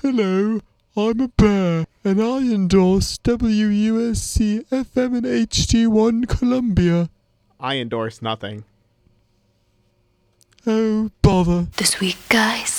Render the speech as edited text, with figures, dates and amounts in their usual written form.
Hello, I'm a bear, and I endorse WUSC FM and HD1 Columbia. I endorse nothing. Oh, bother. This week, guys,